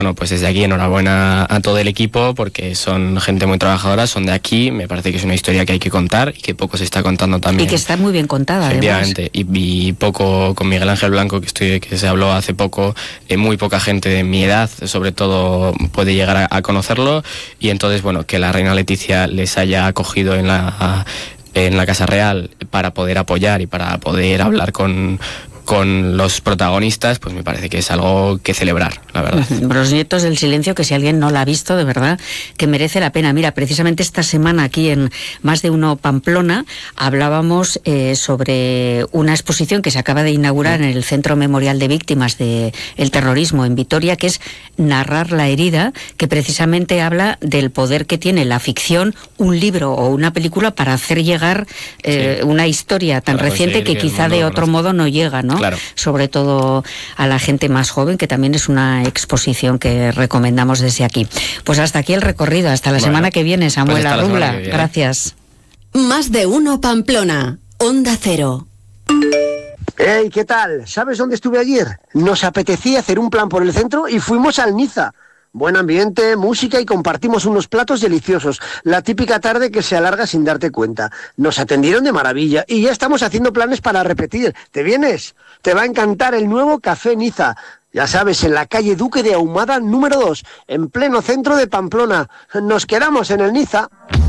Bueno, pues desde aquí enhorabuena a todo el equipo porque son gente muy trabajadora, son de aquí, me parece que es una historia que hay que contar y que poco se está contando también. Y que está muy bien contada, efectivamente, además. Y poco con Miguel Ángel Blanco, que se habló hace poco, muy poca gente de mi edad, sobre todo, puede llegar a conocerlo, y entonces, bueno, que la reina Leticia les haya acogido en la Casa Real para poder apoyar y para poder hablar con los protagonistas, pues me parece que es algo que celebrar, la verdad. Los Nietos del Silencio, que si alguien no la ha visto, de verdad, que merece la pena. Mira, precisamente esta semana aquí en Más de Uno Pamplona hablábamos sobre una exposición que se acaba de inaugurar en el Centro Memorial de Víctimas del Terrorismo en Vitoria, que es Narrar la herida, que precisamente habla del poder que tiene la ficción, un libro o una película para hacer llegar una historia tan reciente que quizá de otro modo no llega, ¿no? Claro. Sobre todo a la gente más joven, que también es una exposición que recomendamos desde aquí. Pues hasta aquí el recorrido, hasta la semana que viene, Samuel Arrubla. Gracias. Más de Uno Pamplona, Onda Cero. Hey, ¿qué tal? ¿Sabes dónde estuve ayer? Nos apetecía hacer un plan por el centro y fuimos al Niza. Buen ambiente, música y compartimos unos platos deliciosos. La típica tarde que se alarga sin darte cuenta. Nos atendieron de maravilla y ya estamos haciendo planes para repetir. ¿Te vienes? Te va a encantar el nuevo Café Niza. Ya sabes, en la calle Duque de Ahumada número 2, en pleno centro de Pamplona. Nos quedamos en el Niza.